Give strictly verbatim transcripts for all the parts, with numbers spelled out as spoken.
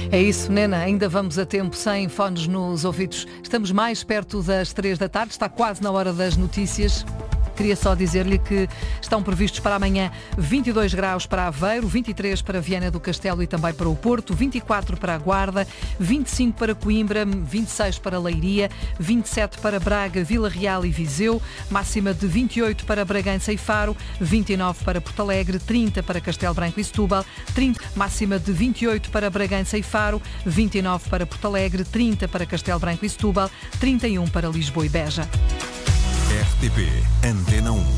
É isso, Nena, ainda vamos a tempo sem fones nos ouvidos. Estamos mais perto das três da tarde, está quase na hora das notícias. Queria só dizer-lhe que estão previstos para amanhã vinte e dois graus para Aveiro, vinte e três para Viana do Castelo e também para o Porto, vinte e quatro para a Guarda, vinte e cinco para Coimbra, vinte e seis para Leiria, vinte e sete para Braga, Vila Real e Viseu, máxima de vinte e oito para Bragança e Faro, vinte e nove para Porto Alegre, trinta para Castelo Branco e Setúbal, trinta, máxima de vinte e oito para Bragança e Faro, vinte e nove para Porto Alegre, trinta para Castelo Branco e Setúbal, trinta e um para Lisboa e Beja. R T P Antena um.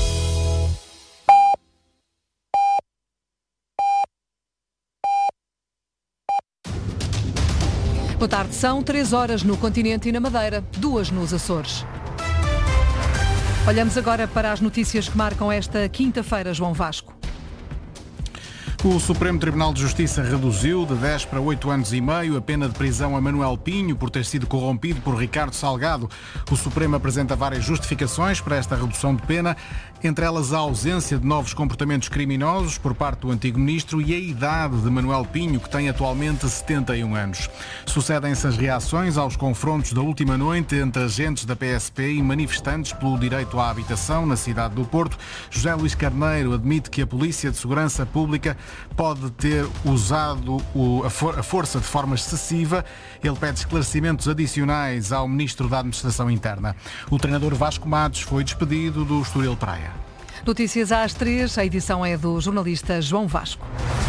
Boa tarde, são três horas no continente e na Madeira, duas nos Açores. Olhamos agora para as notícias que marcam esta quinta-feira, João Vasco. O Supremo Tribunal de Justiça reduziu de dez para oito anos e meio a pena de prisão a Manuel Pinho por ter sido corrompido por Ricardo Salgado. O Supremo apresenta várias justificações para esta redução de pena, entre elas a ausência de novos comportamentos criminosos por parte do antigo ministro e a idade de Manuel Pinho, que tem atualmente setenta e um anos. Sucedem-se as reações aos confrontos da última noite entre agentes da P S P e manifestantes pelo direito à habitação na cidade do Porto. José Luís Carneiro admite que a Polícia de Segurança Pública pode ter usado o, a, for, a força de forma excessiva. Ele pede esclarecimentos adicionais ao Ministro da Administração Interna. O treinador Vasco Matos foi despedido do Estoril Praia. Notícias às três, a edição é do jornalista João Vasco.